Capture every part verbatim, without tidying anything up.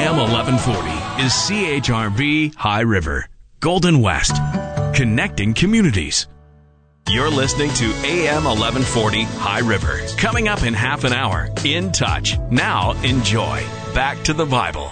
M eleven forty is C H R V High River, Golden West, connecting communities. You're listening to A M eleven forty High River. Coming up in half an hour, In Touch. Now enjoy. Back to the Bible.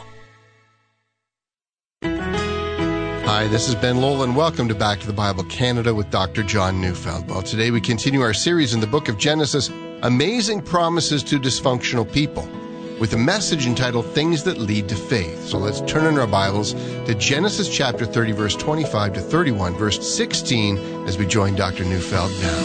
Hi, this is Ben Lowell, and welcome to Back to the Bible Canada with Doctor John Neufeld. Well, today we continue our series in the book of Genesis, Amazing Promises to Dysfunctional People, with a message entitled Things That Lead to Faith. So let's turn in our Bibles to Genesis chapter thirty, verse twenty-five to thirty-one, verse sixteen, as we join Doctor Neufeld now.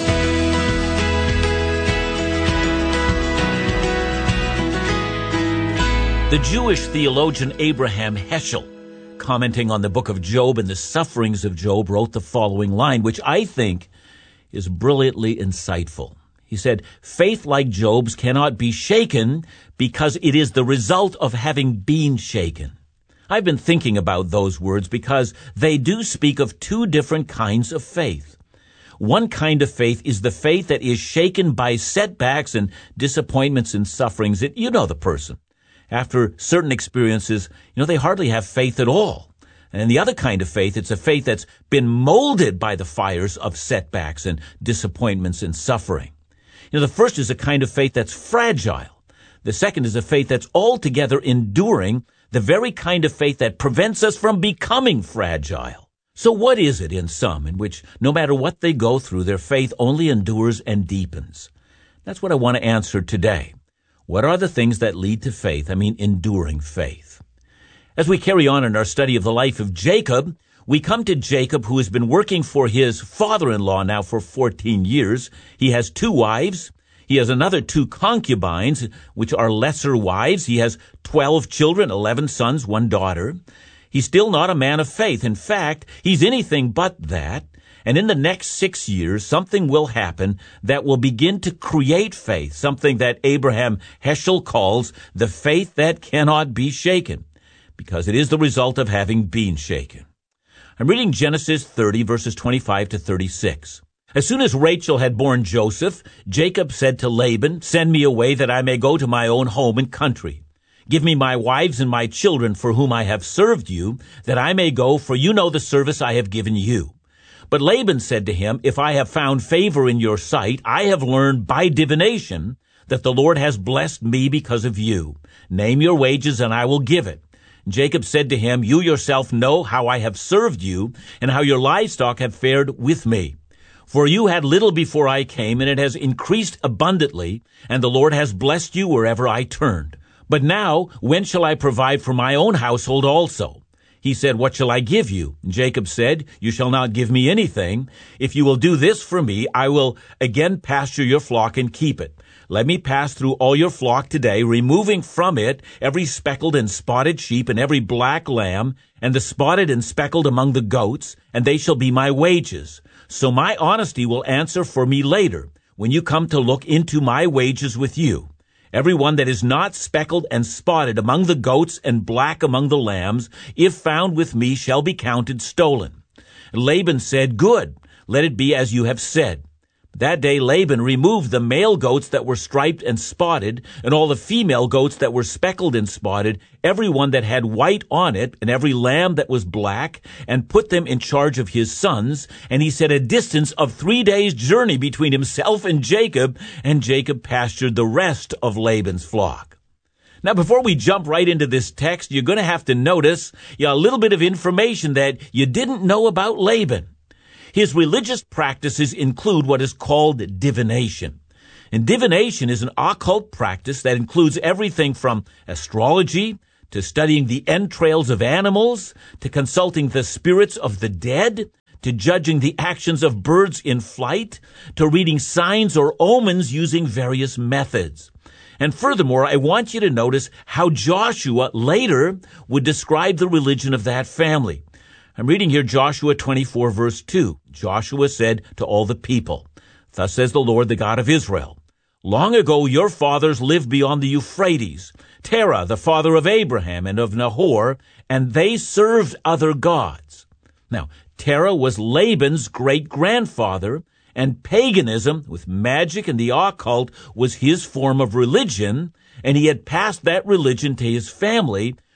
The Jewish theologian Abraham Heschel, commenting on the book of Job and the sufferings of Job, wrote the following line, which I think is brilliantly insightful. He said, "Faith like Job's cannot be shaken because it is the result of having been shaken." I've been thinking about those words because they do speak of two different kinds of faith. One kind of faith is the faith that is shaken by setbacks and disappointments and sufferings. It, you know the person. After certain experiences, you know, they hardly have faith at all. And the other kind of faith, it's a faith that's been molded by the fires of setbacks and disappointments and suffering. You know, the first is a kind of faith that's fragile. The second is a faith that's altogether enduring, the very kind of faith that prevents us from becoming fragile. So what is it in some in which no matter what they go through, their faith only endures and deepens? That's what I want to answer today. What are the things that lead to faith? I mean, enduring faith. As we carry on in our study of the life of Jacob, we come to Jacob, who has been working for his father-in-law now for fourteen years. He has two wives. He has another two concubines, which are lesser wives. He has twelve children, eleven sons, one daughter. He's still not a man of faith. In fact, he's anything but that. And in the next six years, something will happen that will begin to create faith, something that Abraham Heschel calls the faith that cannot be shaken, because it is the result of having been shaken. I'm reading Genesis thirty, verses twenty-five to thirty-six. As soon as Rachel had borne Joseph, Jacob said to Laban, "Send me away that I may go to my own home and country. Give me my wives and my children for whom I have served you, that I may go, for you know the service I have given you." But Laban said to him, "If I have found favor in your sight, I have learned by divination that the Lord has blessed me because of you. Name your wages and I will give it." Jacob said to him, "You yourself know how I have served you and how your livestock have fared with me. For you had little before I came, and it has increased abundantly, and the Lord has blessed you wherever I turned. But now, when shall I provide for my own household also?" He said, "What shall I give you?" Jacob said, "You shall not give me anything. If you will do this for me, I will again pasture your flock and keep it. Let me pass through all your flock today, removing from it every speckled and spotted sheep and every black lamb, and the spotted and speckled among the goats, and they shall be my wages. So my honesty will answer for me later, when you come to look into my wages with you. Every one that is not speckled and spotted among the goats and black among the lambs, if found with me, shall be counted stolen." Laban said, "Good, let it be as you have said." That day Laban removed the male goats that were striped and spotted, and all the female goats that were speckled and spotted, every one that had white on it, and every lamb that was black, and put them in charge of his sons. And he set a distance of three days' journey between himself and Jacob, and Jacob pastured the rest of Laban's flock. Now, before we jump right into this text, you're going to have to notice you know, a little bit of information that you didn't know about Laban. His religious practices include what is called divination. And divination is an occult practice that includes everything from astrology to studying the entrails of animals to consulting the spirits of the dead to judging the actions of birds in flight to reading signs or omens using various methods. And furthermore, I want you to notice how Joshua later would describe the religion of that family. I'm reading here Joshua twenty-four, verse two. Joshua said to all the people, "Thus says the Lord, the God of Israel, long ago your fathers lived beyond the Euphrates, Terah, the father of Abraham and of Nahor, and they served other gods." Now, Terah was Laban's great-grandfather, and paganism, with magic and the occult, was his form of religion, and he had passed that religion to his family,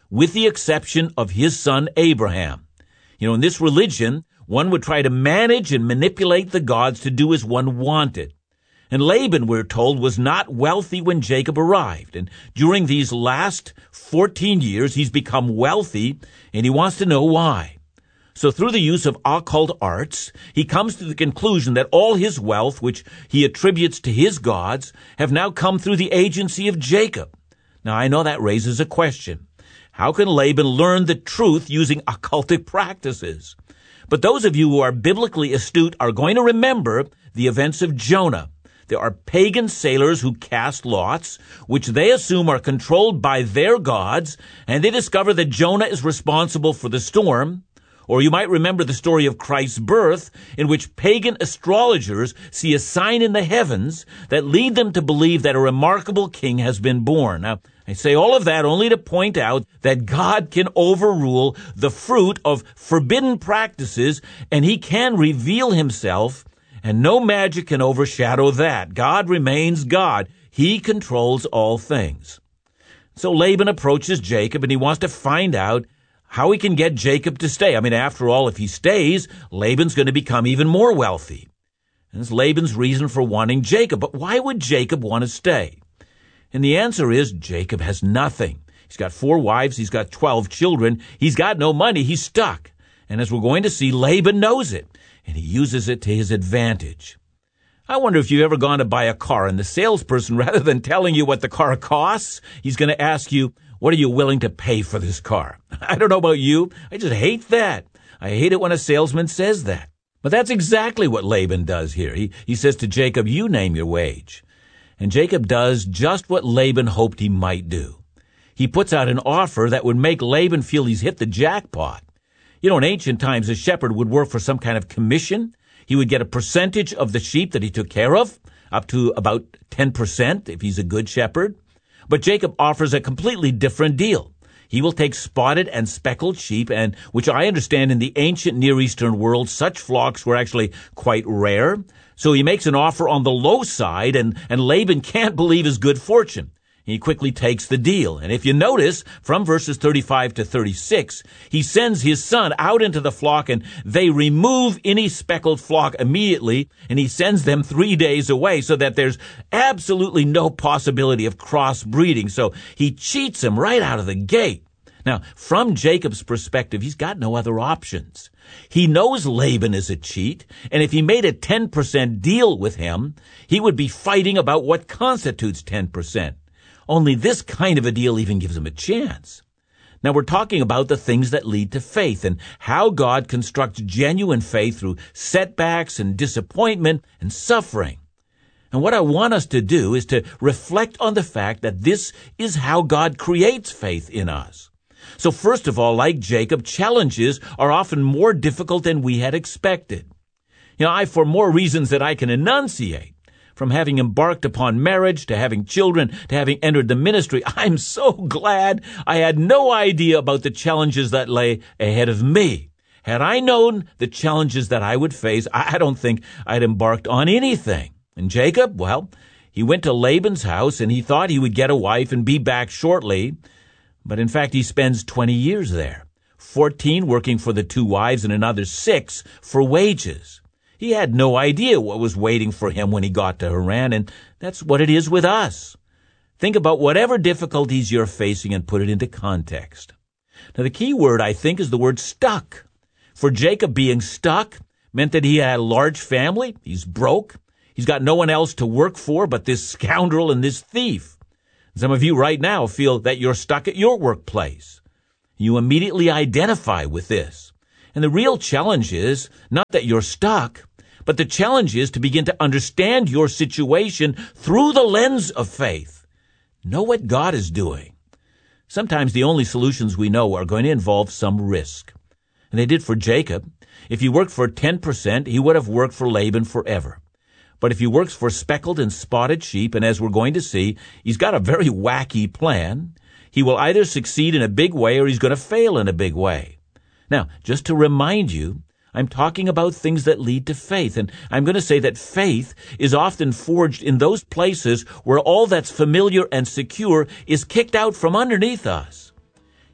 with the exception of his son Abraham. You know, in this religion, one would try to manage and manipulate the gods to do as one wanted. And Laban, we're told, was not wealthy when Jacob arrived. And during these last fourteen years, he's become wealthy, and he wants to know why. So through the use of occult arts, he comes to the conclusion that all his wealth, which he attributes to his gods, have now come through the agency of Jacob. Now, I know that raises a question. How can Laban learn the truth using occultic practices? But those of you who are biblically astute are going to remember the events of Jonah. There are pagan sailors who cast lots, which they assume are controlled by their gods, and they discover that Jonah is responsible for the storm. Or you might remember the story of Christ's birth, in which pagan astrologers see a sign in the heavens that lead them to believe that a remarkable king has been born. Now, I say all of that only to point out that God can overrule the fruit of forbidden practices, and he can reveal himself, and no magic can overshadow that. God remains God. He controls all things. So Laban approaches Jacob, and he wants to find out how he can get Jacob to stay. I mean, after all, if he stays, Laban's going to become even more wealthy. And it's Laban's reason for wanting Jacob. But why would Jacob want to stay? And the answer is Jacob has nothing. He's got four wives. He's got twelve children. He's got no money. He's stuck. And as we're going to see, Laban knows it, and he uses it to his advantage. I wonder if you've ever gone to buy a car, and the salesperson, rather than telling you what the car costs, he's going to ask you, what are you willing to pay for this car? I don't know about you. I just hate that. I hate it when a salesman says that. But that's exactly what Laban does here. He, he says to Jacob, you name your wage. And Jacob does just what Laban hoped he might do. He puts out an offer that would make Laban feel he's hit the jackpot. You know, in ancient times, a shepherd would work for some kind of commission. He would get a percentage of the sheep that he took care of, up to about ten percent if he's a good shepherd. But Jacob offers a completely different deal. He will take spotted and speckled sheep, and which I understand in the ancient Near Eastern world, such flocks were actually quite rare. So he makes an offer on the low side, and, and Laban can't believe his good fortune. He quickly takes the deal. And if you notice, from verses thirty-five to thirty-six, he sends his son out into the flock, and they remove any speckled flock immediately, and he sends them three days away so that there's absolutely no possibility of crossbreeding. So he cheats him right out of the gate. Now, from Jacob's perspective, he's got no other options. He knows Laban is a cheat, and if he made a ten percent deal with him, he would be fighting about what constitutes ten percent. Only this kind of a deal even gives him a chance. Now we're talking about the things that lead to faith and how God constructs genuine faith through setbacks and disappointment and suffering. And what I want us to do is to reflect on the fact that this is how God creates faith in us. So first of all, like Jacob, challenges are often more difficult than we had expected. You know, I, for more reasons that I can enunciate, from having embarked upon marriage to having children to having entered the ministry, I'm so glad I had no idea about the challenges that lay ahead of me. Had I known the challenges that I would face, I don't think I'd embarked on anything. And Jacob, well, he went to Laban's house and he thought he would get a wife and be back shortly. But in fact, he spends twenty years there, fourteen working for the two wives and another six for wages. He had no idea what was waiting for him when he got to Haran, and that's what it is with us. Think about whatever difficulties you're facing and put it into context. Now, the key word, I think, is the word stuck. For Jacob, being stuck meant that he had a large family. He's broke. He's got no one else to work for but this scoundrel and this thief. Some of you right now feel that you're stuck at your workplace. You immediately identify with this. And the real challenge is not that you're stuck, but the challenge is to begin to understand your situation through the lens of faith. Know what God is doing. Sometimes the only solutions we know are going to involve some risk. And they did for Jacob. If he worked for ten percent, he would have worked for Laban forever. But if he works for speckled and spotted sheep, and as we're going to see, he's got a very wacky plan, he will either succeed in a big way or he's going to fail in a big way. Now, just to remind you, I'm talking about things that lead to faith, and I'm going to say that faith is often forged in those places where all that's familiar and secure is kicked out from underneath us.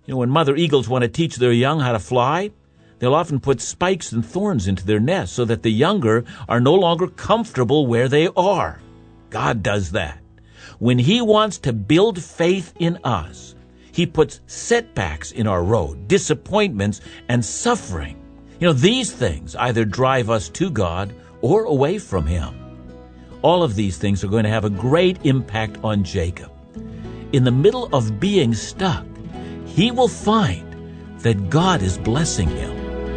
You know, when mother eagles want to teach their young how to fly, they'll often put spikes and thorns into their nest so that the younger are no longer comfortable where they are. God does that. When He wants to build faith in us, He puts setbacks in our road, disappointments, and suffering. You know, these things either drive us to God or away from Him. All of these things are going to have a great impact on Jacob. In the middle of being stuck, he will find that God is blessing him.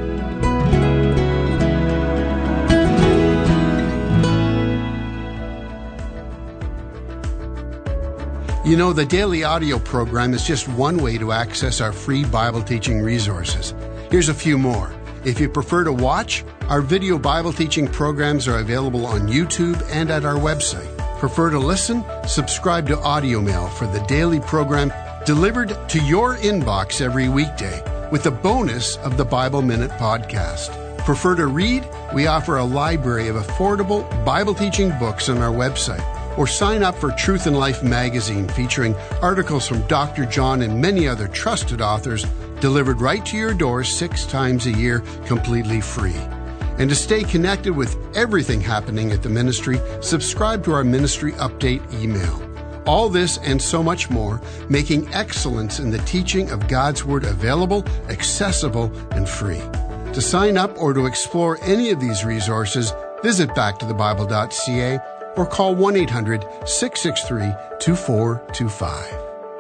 You know, the daily audio program is just one way to access our free Bible teaching resources. Here's a few more. If you prefer to watch, our video Bible teaching programs are available on YouTube and at our website. Prefer to listen? Subscribe to Audio Mail for the daily program delivered to your inbox every weekday with a bonus of the Bible Minute podcast. Prefer to read? We offer a library of affordable Bible teaching books on our website. Or sign up for Truth and Life magazine featuring articles from Doctor John and many other trusted authors delivered right to your door six times a year completely free. And to stay connected with everything happening at the ministry, subscribe to our ministry update email. All this and so much more, making excellence in the teaching of God's Word available, accessible, and free. To sign up or to explore any of these resources, visit back to the bible dot c a or call one eight hundred, six six three, two four two five.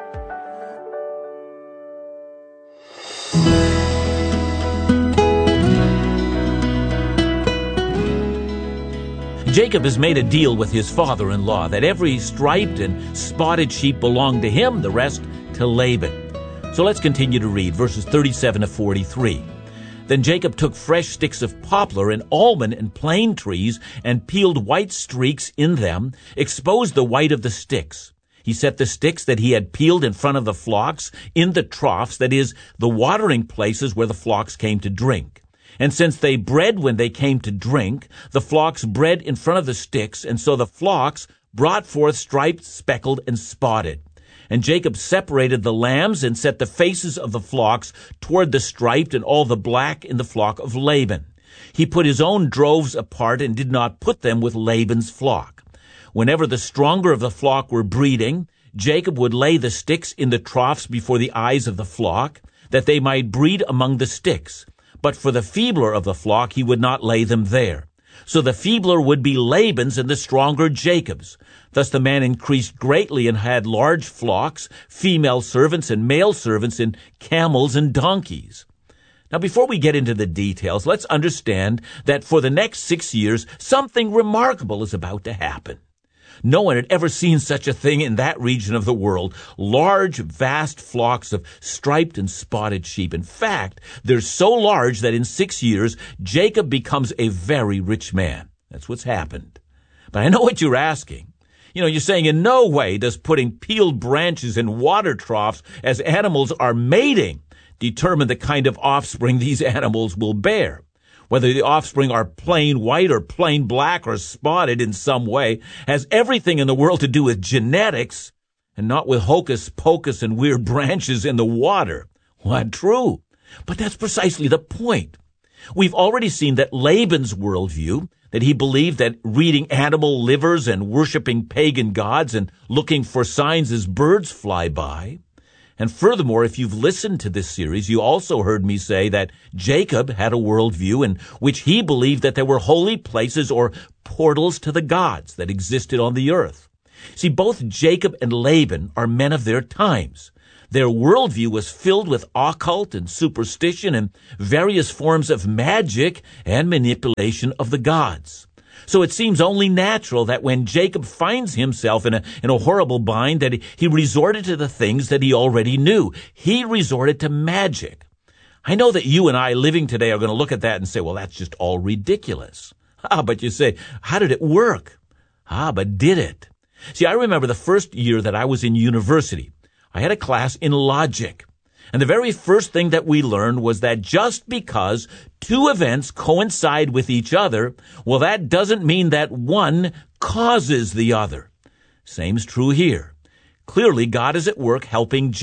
Jacob has made a deal with his father-in-law that every striped and spotted sheep belonged to him, the rest to Laban. So let's continue to read verses thirty-seven to forty-three. Then Jacob took fresh sticks of poplar and almond and plane trees and peeled white streaks in them, exposed the white of the sticks. He set the sticks that he had peeled in front of the flocks in the troughs, that is, the watering places where the flocks came to drink. And since they bred when they came to drink, the flocks bred in front of the sticks, and so the flocks brought forth striped, speckled, and spotted. And Jacob separated the lambs and set the faces of the flocks toward the striped and all the black in the flock of Laban. He put his own droves apart and did not put them with Laban's flock. Whenever the stronger of the flock were breeding, Jacob would lay the sticks in the troughs before the eyes of the flock, that they might breed among the sticks. But for the feebler of the flock he would not lay them there. So the feebler would be Laban's and the stronger Jacob's. Thus the man increased greatly and had large flocks, female servants and male servants, and camels and donkeys. Now before we get into the details, let's understand that for the next six years, something remarkable is about to happen. No one had ever seen such a thing in that region of the world. Large, vast flocks of striped and spotted sheep. In fact, they're so large that in six years, Jacob becomes a very rich man. That's what's happened. But I know what you're asking. You know, you're saying in no way does putting peeled branches in water troughs as animals are mating determine the kind of offspring these animals will bear. Whether the offspring are plain white or plain black or spotted in some way has everything in the world to do with genetics and not with hocus pocus and weird branches in the water. Well, true. But that's precisely the point. We've already seen that Laban's worldview, that he believed that reading animal livers and worshiping pagan gods and looking for signs as birds fly by. And furthermore, if you've listened to this series, you also heard me say that Jacob had a worldview in which he believed that there were holy places or portals to the gods that existed on the earth. See, both Jacob and Laban are men of their times. Their worldview was filled with occult and superstition and various forms of magic and manipulation of the gods. So it seems only natural that when Jacob finds himself in a, in a horrible bind, that he, he resorted to the things that he already knew. He resorted to magic. I know that you and I living today are going to look at that and say, well, that's just all ridiculous. Ah, but you say, how did it work? Ah, but did it? See, I remember the first year that I was in university. I had a class in logic. And the very first thing that we learned was that just because two events coincide with each other, well, that doesn't mean that one causes the other. Same's true here. Clearly, God is at work helping Jacob,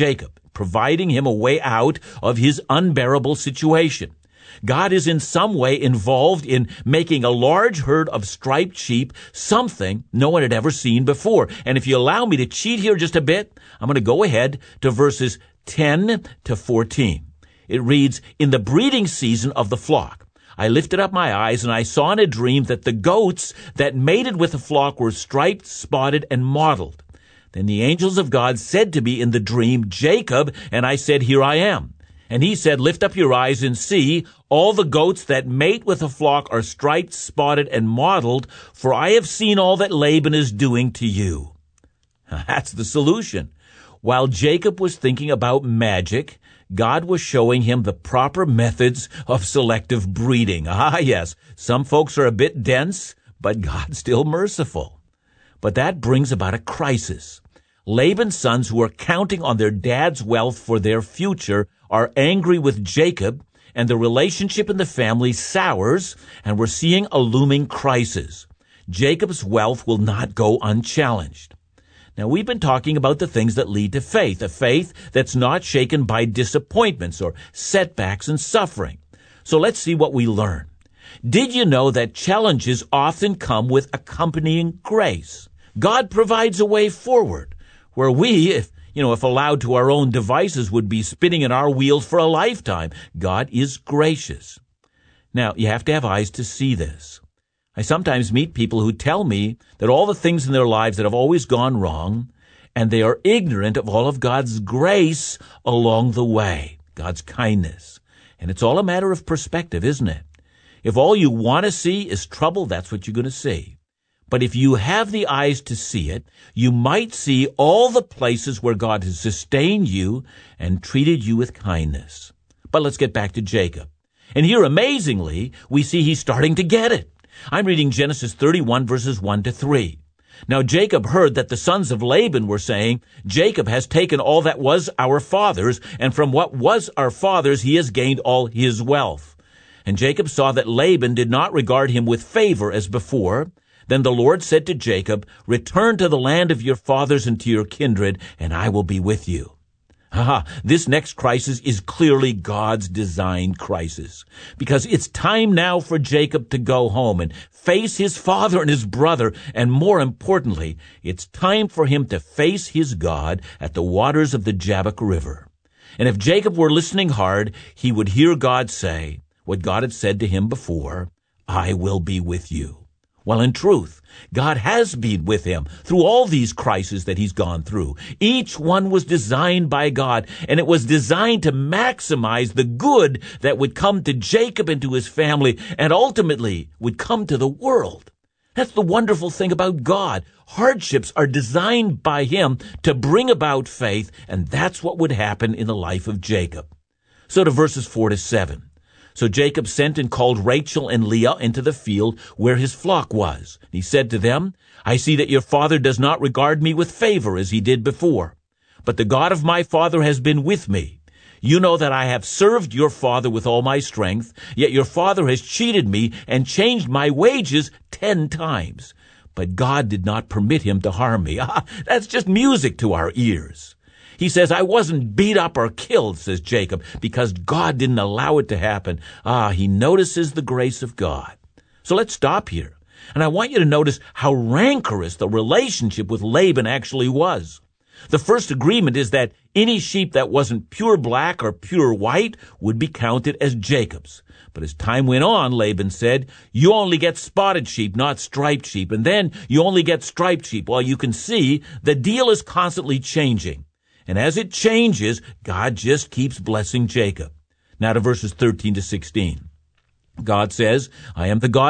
providing him a way out of his unbearable situation. God is in some way involved in making a large herd of striped sheep something no one had ever seen before. And if you allow me to cheat here just a bit, I'm going to go ahead to verses ten to fourteen. It reads, "In the breeding season of the flock, I lifted up my eyes, and I saw in a dream that the goats that mated with the flock were striped, spotted, and mottled. Then the angels of God said to me in the dream, 'Jacob,' and I said, 'Here I am.' And he said, 'Lift up your eyes and see, all the goats that mate with the flock are striped, spotted, and mottled, for I have seen all that Laban is doing to you.'" That's the solution. While Jacob was thinking about magic, God was showing him the proper methods of selective breeding. Ah, yes, some folks are a bit dense, but God's still merciful. But that brings about a crisis. Laban's sons, who are counting on their dad's wealth for their future, are angry with Jacob, and the relationship in the family sours, and we're seeing a looming crisis. Jacob's wealth will not go unchallenged. Now, we've been talking about the things that lead to faith, a faith that's not shaken by disappointments or setbacks and suffering. So let's see what we learn. Did you know that challenges often come with accompanying grace? God provides a way forward, where we, if you know, if allowed to our own devices, would be spinning in our wheels for a lifetime. God is gracious. Now, you have to have eyes to see this. I sometimes meet people who tell me that all the things in their lives that have always gone wrong, and they are ignorant of all of God's grace along the way, God's kindness. And it's all a matter of perspective, isn't it? If all you want to see is trouble, that's what you're going to see. But if you have the eyes to see it, you might see all the places where God has sustained you and treated you with kindness. But let's get back to Jacob. And here, amazingly, we see he's starting to get it. I'm reading Genesis thirty-one, verses one to three. "Now Jacob heard that the sons of Laban were saying, 'Jacob has taken all that was our father's, and from what was our father's he has gained all his wealth.' And Jacob saw that Laban did not regard him with favor as before. Then the Lord said to Jacob, 'Return to the land of your fathers and to your kindred, and I will be with you.'" Aha, this next crisis is clearly God's designed crisis, because it's time now for Jacob to go home and face his father and his brother, and more importantly, it's time for him to face his God at the waters of the Jabbok River. And if Jacob were listening hard, he would hear God say what God had said to him before, "I will be with you." Well, in truth, God has been with him through all these crises that he's gone through. Each one was designed by God, and it was designed to maximize the good that would come to Jacob and to his family, and ultimately would come to the world. That's the wonderful thing about God. Hardships are designed by him to bring about faith, and that's what would happen in the life of Jacob. So to verses four to seven. "So Jacob sent and called Rachel and Leah into the field where his flock was. He said to them, 'I see that your father does not regard me with favor as he did before. But the God of my father has been with me. You know that I have served your father with all my strength, yet your father has cheated me and changed my wages ten times. But God did not permit him to harm me.'" Ah, that's just music to our ears. He says, "I wasn't beat up or killed," says Jacob, "because God didn't allow it to happen." Ah, he notices the grace of God. So let's stop here. And I want you to notice how rancorous the relationship with Laban actually was. The first agreement is that any sheep that wasn't pure black or pure white would be counted as Jacob's. But as time went on, Laban said, "You only get spotted sheep, not striped sheep. And then you only get striped sheep." Well, you can see the deal is constantly changing. And as it changes, God just keeps blessing Jacob. Now to verses thirteen to sixteen. God says, "I am the God